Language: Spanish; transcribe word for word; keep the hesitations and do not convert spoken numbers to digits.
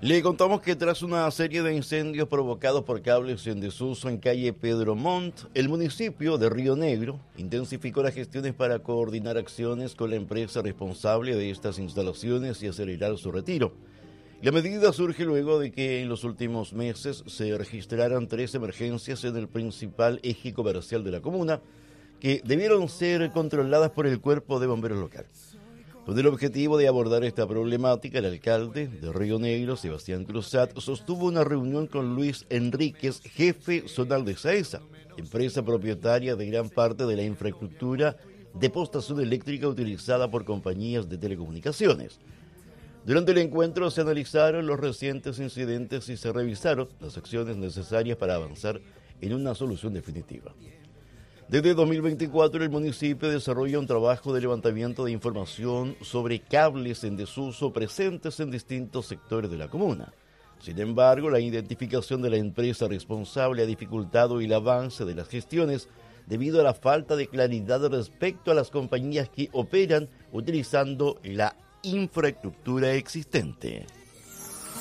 Le contamos que tras una serie de incendios provocados por cables en desuso en calle Pedro Montt, el municipio de Río Negro intensificó las gestiones para coordinar acciones con la empresa responsable de estas instalaciones y acelerar su retiro. La medida surge luego de que en los últimos meses se registraran tres emergencias en el principal eje comercial de la comuna, que debieron ser controladas por el Cuerpo de Bomberos local. Con el objetivo de abordar esta problemática, el alcalde de Río Negro, Sebastián Cruzat, sostuvo una reunión con Luis Enríquez, jefe zonal de SAESA, empresa propietaria de gran parte de la infraestructura de postación eléctrica utilizada por compañías de telecomunicaciones. Durante el encuentro se analizaron los recientes incidentes y se revisaron las acciones necesarias para avanzar en una solución definitiva. Desde dos mil veinticuatro, el municipio desarrolla un trabajo de levantamiento de información sobre cables en desuso presentes en distintos sectores de la comuna. Sin embargo, la identificación de la empresa responsable ha dificultado el avance de las gestiones debido a la falta de claridad respecto a las compañías que operan utilizando la infraestructura existente.